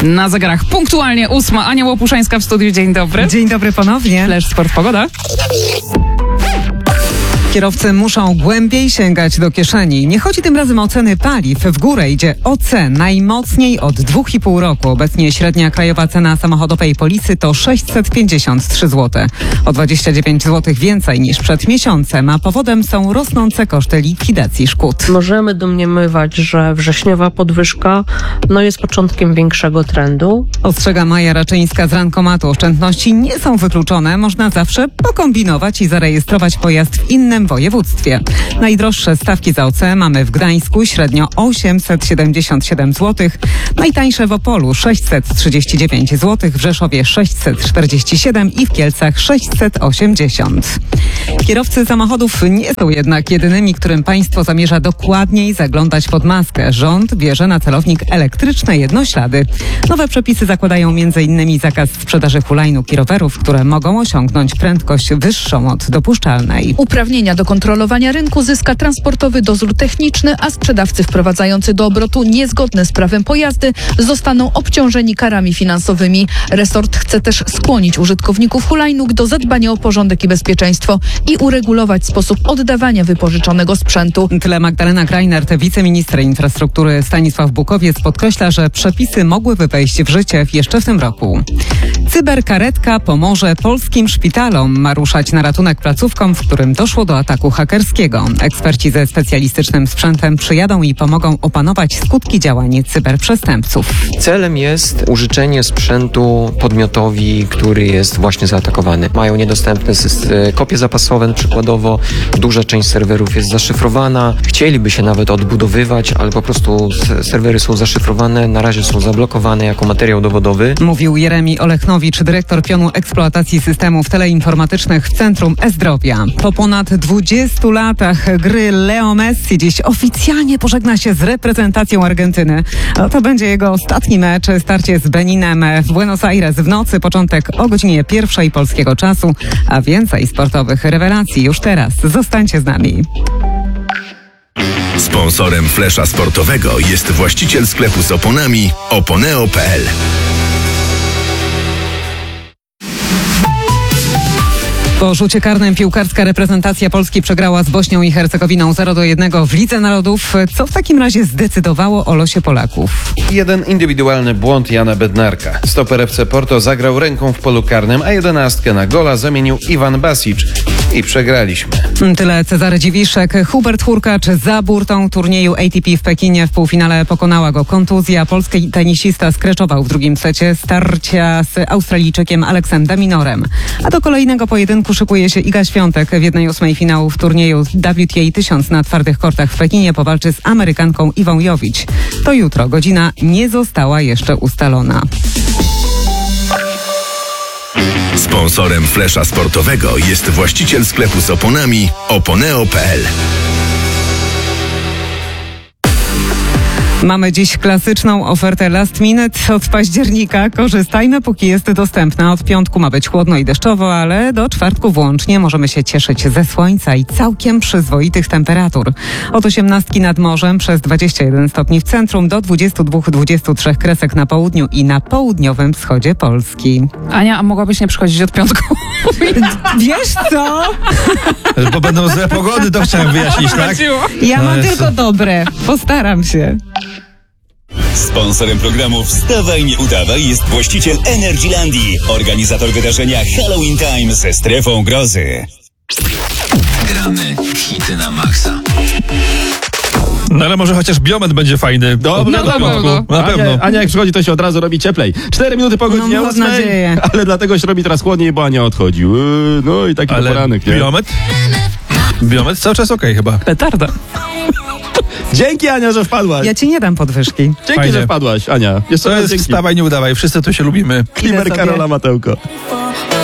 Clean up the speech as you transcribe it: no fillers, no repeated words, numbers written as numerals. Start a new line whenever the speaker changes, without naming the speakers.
Na zegarach punktualnie 8. Ania Łopuszańska w studiu. Dzień dobry.
Dzień dobry ponownie.
Flash Sport Pogoda.
Kierowcy muszą głębiej sięgać do kieszeni. Nie chodzi tym razem o ceny paliw. W górę idzie OC najmocniej od 2,5 roku. Obecnie średnia krajowa cena samochodowej Polisy to 653 zł. O 29 zł więcej niż przed miesiącem, a powodem są rosnące koszty likwidacji szkód.
Możemy domniemywać, że wrześniowa podwyżka jest początkiem większego trendu.
Ostrzega Maja Raczyńska z Rankomatu. Oszczędności nie są wykluczone. Można zawsze pokombinować i zarejestrować pojazd w innym województwie. Najdroższe stawki za OC mamy w Gdańsku, średnio 877 zł. Najtańsze w Opolu 639 zł, w Rzeszowie 647 i w Kielcach 680. Kierowcy samochodów nie są jednak jedynymi, którym państwo zamierza dokładniej zaglądać pod maskę. Rząd bierze na celownik elektryczne jednoślady. Nowe przepisy zakładają m.in. zakaz sprzedaży hulajnóg i rowerów, które mogą osiągnąć prędkość wyższą od dopuszczalnej.
Uprawnienia do kontrolowania rynku zyska Transportowy Dozór Techniczny, a sprzedawcy wprowadzający do obrotu niezgodne z prawem pojazdy zostaną obciążeni karami finansowymi. Resort chce też skłonić użytkowników hulajnóg do zadbania o porządek i bezpieczeństwo i uregulować sposób oddawania wypożyczonego sprzętu.
Tyle Magdalena Greinert. Wiceminister infrastruktury Stanisław Bukowiec podkreśla, że przepisy mogłyby wejść w życie jeszcze w tym roku. Cyberkaretka pomoże polskim szpitalom. Ma ruszać na ratunek placówkom, w którym doszło do ataku hakerskiego. Eksperci ze specjalistycznym sprzętem przyjadą i pomogą opanować skutki działań cyberprzestępców.
Celem jest użyczenie sprzętu podmiotowi, który jest właśnie zaatakowany. Mają niedostępne kopie zapasowe, przykładowo duża część serwerów jest zaszyfrowana. Chcieliby się nawet odbudowywać, ale po prostu serwery są zaszyfrowane, na razie są zablokowane jako materiał dowodowy.
Mówił Jeremi Olechnowicz, dyrektor pionu eksploatacji systemów teleinformatycznych w Centrum E-Zdrowia. Po ponad 20 latach gry Leo Messi dziś oficjalnie pożegna się z reprezentacją Argentyny. To będzie jego ostatni mecz, starcie z Beninem w Buenos Aires w nocy, początek o godzinie 1 polskiego czasu, a więcej sportowych rewelacji już teraz. Zostańcie z nami.
Sponsorem Flesza Sportowego jest właściciel sklepu z oponami oponeo.pl.
Po rzucie karnym piłkarska reprezentacja Polski przegrała z Bośnią i Hercegowiną 0-1 w Lidze Narodów. Co w takim razie zdecydowało o losie Polaków?
Jeden indywidualny błąd Jana Bednarka. Stoper FC Porto zagrał ręką w polu karnym, a 11 na gola zamienił Iwan Basic i przegraliśmy.
Tyle Cezary Dziwiszek. Hubert Hurkacz za burtą turnieju ATP w Pekinie. W półfinale pokonała go kontuzja. Polski tenisista skreczował w drugim secie starcia z Australijczykiem Aleksem de Minorem. A do kolejnego pojedynku szykuje się Iga Świątek. W 1/8 finału w turnieju WTA 1000 na twardych kortach w Pekinie powalczy z Amerykanką Iwą Jowić. To jutro. Godzina nie została jeszcze ustalona.
Sponsorem Flesza Sportowego jest właściciel sklepu z oponami oponeo.pl.
Mamy dziś klasyczną ofertę last minute od października. Korzystajmy, póki jest dostępna. Od piątku ma być chłodno i deszczowo, ale do czwartku włącznie możemy się cieszyć ze słońca i całkiem przyzwoitych temperatur. Od 18 nad morzem przez 21 stopni w centrum do 22-23 kresek na południu i na południowym wschodzie Polski.
Ania, a mogłabyś nie przychodzić od piątku?
Wiesz co?
Bo będą złe pogody, to chciałem wyjaśnić, tak?
Ja mam tylko dobre. Postaram się.
Sponsorem programu Wstawaj, nie udawaj jest właściciel Energylandii, organizator wydarzenia Halloween Time ze strefą grozy.
Gramy hity na maksa.
No ale może chociaż biometr będzie fajny.
No,
na piątku. Na pewno.
Ania jak przychodzi, to się od razu robi cieplej. 4 minuty po godzinie 8, ale dlatego się robi teraz chłodniej, bo Ania odchodzi. No i taki poranek, nie?
Biometr cały czas okej chyba.
Petarda.
Dzięki, Ania, że wpadłaś.
Ja ci nie dam podwyżki.
Dzięki,
Fajnie.
że wpadłaś, Ania.
To jest wstawaj, nie udawaj. Wszyscy tu się lubimy.
Klimer Karola Matełko.